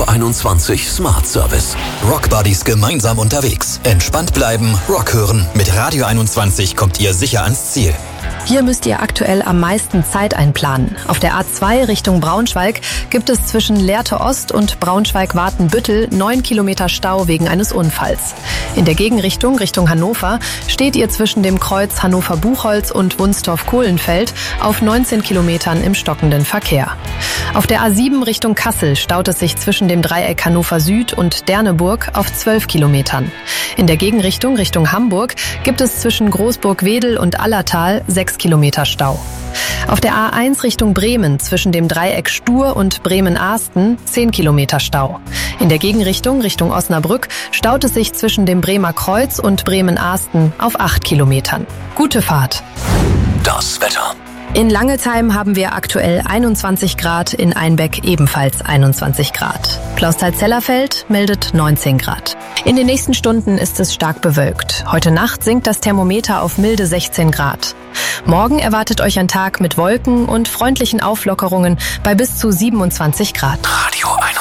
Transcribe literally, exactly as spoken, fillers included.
Radio einundzwanzig Smart Service. Rockbuddies gemeinsam unterwegs. Entspannt bleiben, Rock hören. Mit Radio einundzwanzig kommt ihr sicher ans Ziel. Hier müsst ihr aktuell am meisten Zeit einplanen. Auf der A zwei Richtung Braunschweig gibt es zwischen Lehrte Ost und Braunschweig-Wartenbüttel neun Kilometer Stau wegen eines Unfalls. In der Gegenrichtung Richtung Hannover steht ihr zwischen dem Kreuz Hannover-Buchholz und Wunstorf-Kohlenfeld auf neunzehn Kilometern im stockenden Verkehr. Auf der A sieben Richtung Kassel staut es sich zwischen dem Dreieck Hannover Süd und Derneburg auf zwölf Kilometern. In der Gegenrichtung Richtung Hamburg gibt es zwischen Großburg-Wedel und Allertal sechs Kilometer Stau. Auf der A eins Richtung Bremen zwischen dem Dreieck Stur und Bremen-Ahsten zehn Kilometer Stau. In der Gegenrichtung Richtung Osnabrück staut es sich zwischen dem Bremer Kreuz und Bremen-Ahsten auf acht Kilometern. Gute Fahrt. Das Wetter. In Langelsheim haben wir aktuell einundzwanzig Grad, in Einbeck ebenfalls einundzwanzig Grad. Clausthal-Zellerfeld meldet neunzehn Grad. In den nächsten Stunden ist es stark bewölkt. Heute Nacht sinkt das Thermometer auf milde sechzehn Grad. Morgen erwartet euch ein Tag mit Wolken und freundlichen Auflockerungen bei bis zu siebenundzwanzig Grad. Radio einundzwanzig.